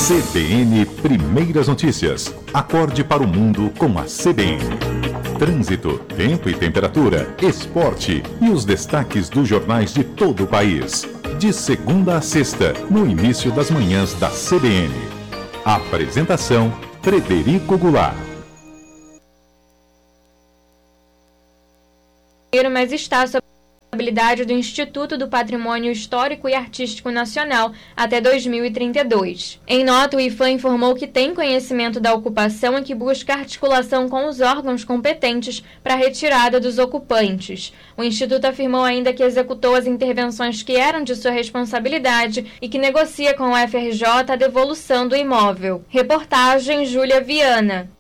CBN Primeiras Notícias. Acorde para o mundo com a CBN. Trânsito, tempo e temperatura, esporte e os destaques dos jornais de todo o país. De segunda a sexta, no início das manhãs da CBN. Apresentação: Frederico Goulart. Mas está sob a responsabilidade do Instituto do Patrimônio Histórico e Artístico Nacional até 2032. Em nota, o IPHAN informou que tem conhecimento da ocupação e que busca articulação com os órgãos competentes para a retirada dos ocupantes. O Instituto afirmou ainda que executou as intervenções que eram de sua responsabilidade e que negocia com o FRJ a devolução do imóvel. Reportagem Júlia Viana.